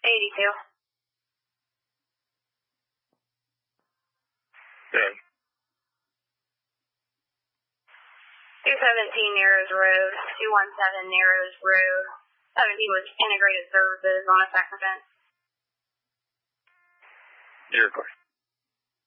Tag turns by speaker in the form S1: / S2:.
S1: 82.
S2: Okay.
S1: 217 Narrows Road, 217 Narrows Road. 17 was Integrated Services on a Sacramento.
S2: Your question.